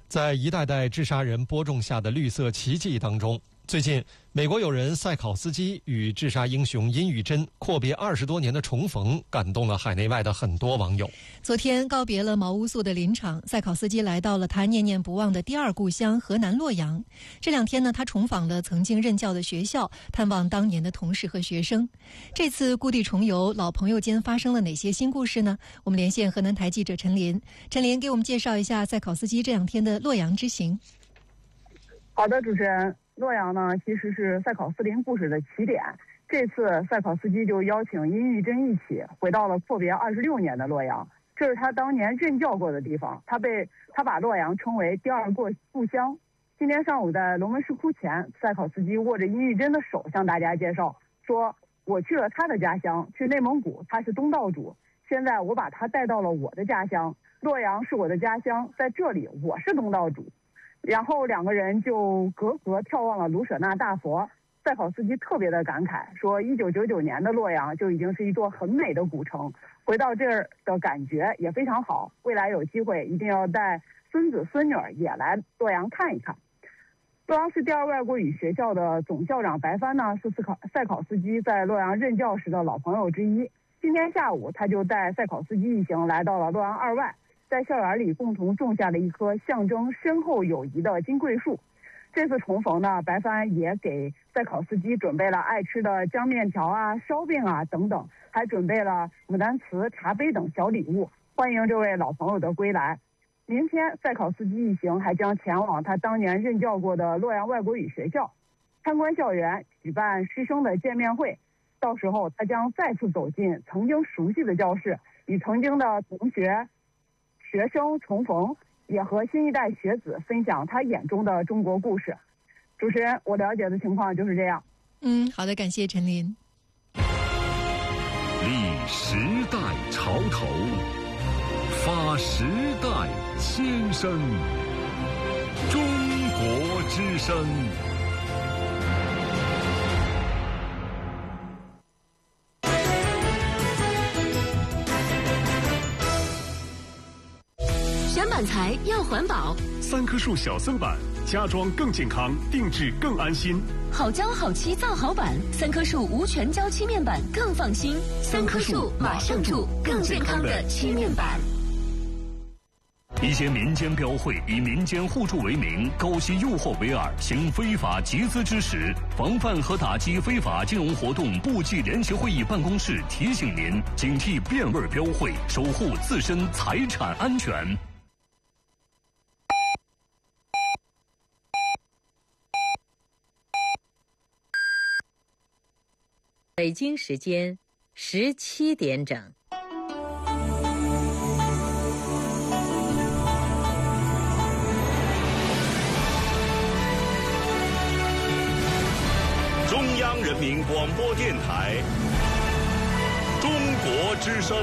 在一代代治沙人播种下的绿色奇迹当中，最近美国友人塞考斯基与治沙英雄殷玉珍阔别20多年的重逢，感动了海内外的很多网友。 昨天告别了毛乌素的林场，塞考斯基来到了他念念不忘的第二故乡河南洛阳。这2天呢，他重访了曾经任教的学校，探望当年的同事和学生。这次故地重游，老朋友间发生了哪些新故事呢？我们连线河南台记者陈琳。陈琳给我们介绍一下塞考斯基这2天的洛阳之行。 好的，主持人。洛阳呢，其实是塞考斯林故事的起点。这次塞考斯基就邀请殷玉珍一起回到了阔别26年的洛阳，这是他当年任教过的地方。他把洛阳称为第二故乡。今天上午在龙门石窟前，塞考斯基握着殷玉珍的手向大家介绍说：“我去了他的家乡，去内蒙古，他是东道主。现在我把他带到了我的家乡，洛阳是我的家乡，在这里我是东道主。”然后2个人就隔河眺望了卢舍那大佛。塞考斯基特别的感慨说，1999年的洛阳就已经是一座很美的古城，回到这儿的感觉也非常好。未来有机会一定要带孙子孙女也来洛阳看一看。洛阳市第二外国语学校的总校长白帆呢，是塞考斯基在洛阳任教时的老朋友之一。今天下午，他就带塞考斯基一行来到了洛阳2外。在校园里共同种下了一棵象征深厚友谊的金桂树。这次重逢呢，白帆也给塞考斯基准备了爱吃的浆面条啊、烧饼啊等等，还准备了牡丹瓷、茶杯等小礼物，欢迎这位老朋友的归来。明天，塞考斯基一行还将前往他当年任教过的洛阳外国语学校，参观校园，举办师生的见面会。到时候，他将再次走进曾经熟悉的教室，与曾经的同学生重逢，也和新一代学子分享他眼中的中国故事。主持人，我了解的情况就是这样。 好的，感谢陈琳。 立时代潮头，发时代先声，中国之声。 选板材要环保 ，3棵树小森板，家装更健康，定制更安心。 好胶好漆造好板，3棵树无全胶漆面板更放心。3棵树马上住更健康的漆面板。 一些民间标会以民间互助为名，勾起诱惑为饵，行非法集资之实。防范和打击非法金融活动部际联席会议办公室提醒您：警惕变味标会，守护自身财产安全。 北京时间17点整。 中央人民广播电台中国之声。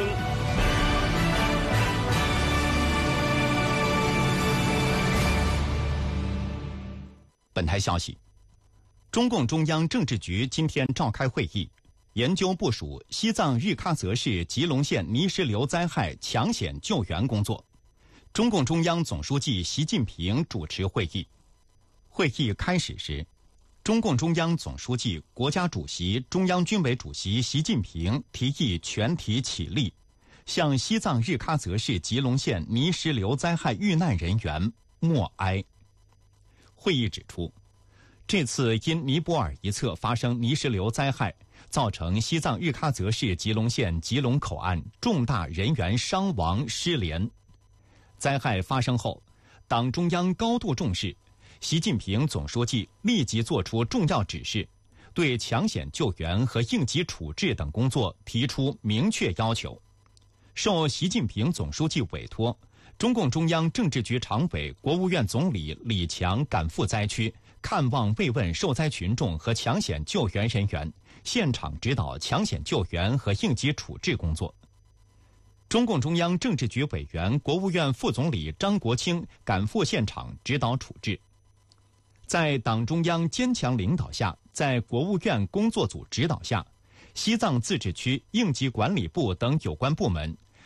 本台消息，中共中央政治局今天召开会议，研究部署西藏日喀则市吉隆县泥石流灾害抢险救援工作。中共中央总书记习近平主持会议。会议开始时，中共中央总书记、国家主席、中央军委主席习近平提议全体起立，向西藏日喀则市吉隆县泥石流灾害遇难人员默哀。会议指出，这次因尼泊尔一侧发生泥石流灾害，造成西藏日喀则市吉隆县吉隆口岸重大人员伤亡失联。灾害发生后，党中央高度重视，习近平总书记立即作出重要指示，对抢险救援和应急处置等工作提出明确要求。受习近平总书记委托，中共中央政治局常委、国务院总理李强赶赴灾区，看望慰问受灾群众和抢险救援人员，现场指导抢险救援和应急处置工作。中共中央政治局委员、国务院副总理张国清赶赴现场指导处置。在党中央坚强领导下，在国务院工作组指导下，西藏自治区应急管理部等有关部门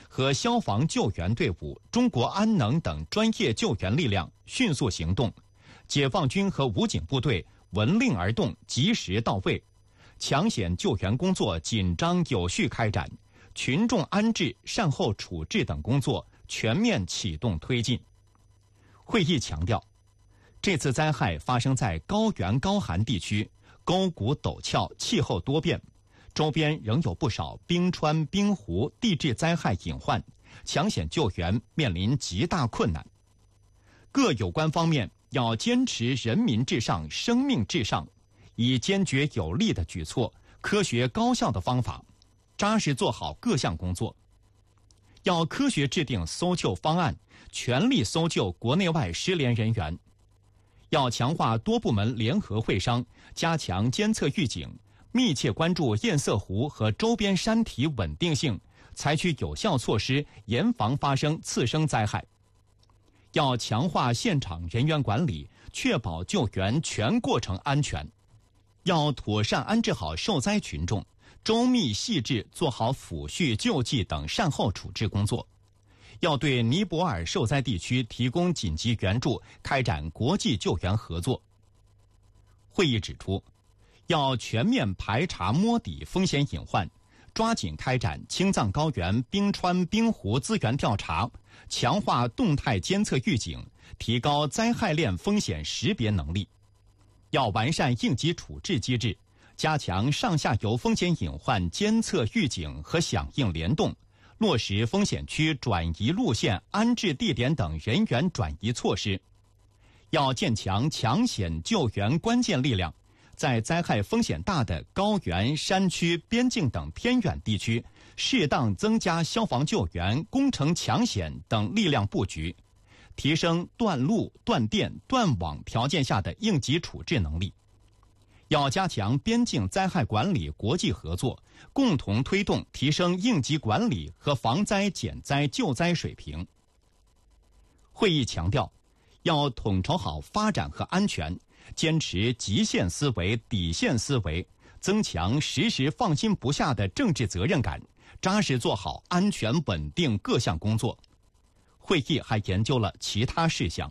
和消防救援队伍、中国安能等专业救援力量迅速行动，解放军和武警部队闻令而动，及时到位，抢险救援工作紧张有序开展，群众安置、善后处置等工作全面启动推进。会议强调，这次灾害发生在高原高寒地区，沟谷陡峭，气候多变，周边仍有不少冰川、冰湖、地质灾害隐患，抢险救援面临极大困难。各有关方面要坚持人民至上、生命至上，以坚决有力的举措、科学高效的方法，扎实做好各项工作。要科学制定搜救方案，全力搜救国内外失联人员。要强化多部门联合会商，加强监测预警，密切关注堰塞湖和周边山体稳定性，采取有效措施，严防发生次生灾害。要强化现场人员管理，确保救援全过程安全。要妥善安置好受灾群众，周密细致做好抚恤、救济等善后处置工作。要对尼泊尔受灾地区提供紧急援助，开展国际救援合作。会议指出，要全面排查摸底风险隐患，抓紧开展青藏高原冰川冰湖资源调查，强化动态监测预警，提高灾害链风险识别能力。要完善应急处置机制，加强上下游风险隐患监测预警和响应联动，落实风险区转移路线、安置地点等人员转移措施。要建强抢险救援关键力量，在灾害风险大的高原、山区、边境等偏远地区，适当增加消防救援、工程抢险等力量布局，提升断路、断电、断网条件下的应急处置能力。要加强边境灾害管理国际合作，共同推动提升应急管理和防灾减灾救灾水平。会议强调，要统筹好发展和安全，坚持极限思维、底线思维，增强时时放心不下的政治责任感，扎实做好安全稳定各项工作。会议还研究了其他事项。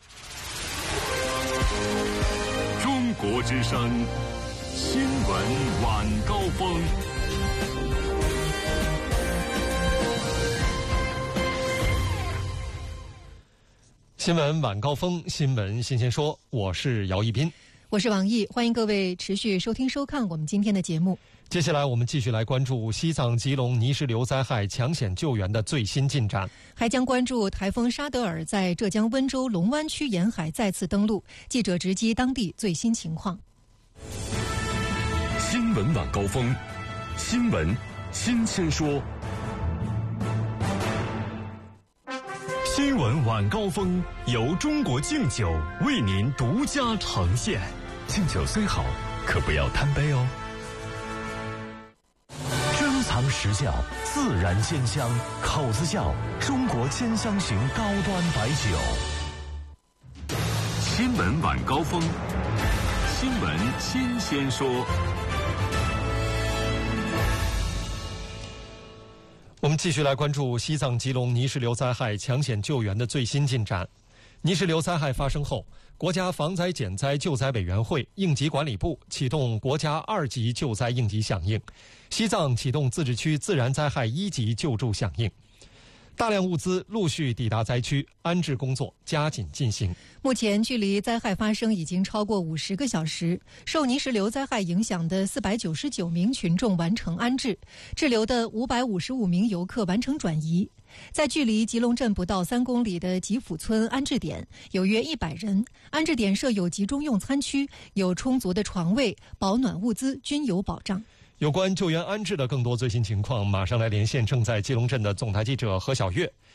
中国之声新闻晚高峰。 新闻晚高峰，新闻新鲜说，我是姚一斌， 我是王毅，欢迎各位持续收听收看我们今天的节目。 接下来我们继续来关注西藏吉隆泥石流灾害抢险救援的最新进展， 还将关注台风沙德尔在浙江温州龙湾区沿海再次登陆，记者直击当地最新情况。 新闻晚高峰，新闻新鲜说。新闻晚高峰由中国敬酒为您独家呈现。敬酒虽好，可不要贪杯哦。珍藏实窖，自然鲜香，口子窖中国千香型高端白酒。新闻晚高峰，新闻新鲜说。 我们继续来关注西藏吉隆泥石流灾害抢险救援的最新进展。泥石流灾害发生后，国家防灾减灾救灾委员会、应急管理部启动国家2级救灾应急响应，西藏启动自治区自然灾害1级救助响应。大量物资陆续抵达灾区，安置工作加紧进行。 目前距离灾害发生已经超过50个小时，受泥石流灾害影响的499名群众完成安置，滞留的555名游客完成转移。在距离吉隆镇不到3公里的吉府村安置点，有约100人。安置点设有集中用餐区，有充足的床位，保暖物资均有保障。 有关救援安置的更多最新情况，马上来连线正在吉隆镇的总台记者何小月。